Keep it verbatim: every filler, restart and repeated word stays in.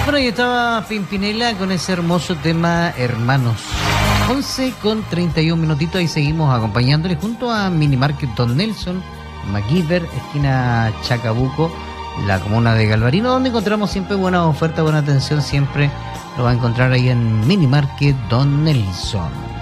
Bueno, y estaba Pimpinela con ese hermoso tema Hermanos. once con treinta y un minutitos y seguimos acompañándole junto a Mini Market Don Nelson, MacGyver, esquina Chacabuco, la comuna de Galvarino, donde encontramos siempre buena oferta, buena atención, siempre lo va a encontrar ahí en Mini Market Don Nelson.